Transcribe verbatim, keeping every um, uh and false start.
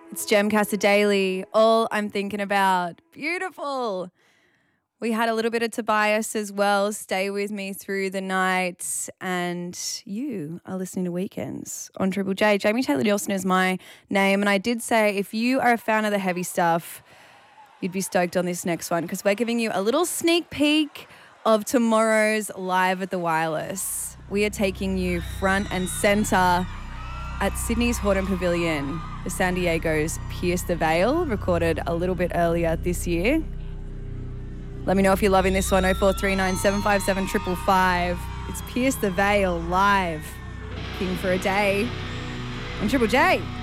It's Gemcast Daily. All I'm thinking about. Beautiful. We had a little bit of Tobias as well. Stay with me through the night. And you are listening to Weekends on Triple J. Jamie Taylor Nielsen is my name. And I did say if you are a fan of the heavy stuff, you'd be stoked on this next one because we're giving you a little sneak peek of tomorrow's Live at the Wireless. We are taking you front and centre at Sydney's Horton Pavilion for San Diego's Pierce the Veil, recorded a little bit earlier this year. Let me know if you're loving this one, oh four three nine, seven five seven, five five five. It's Pierce the Veil live, King for a Day on Triple J.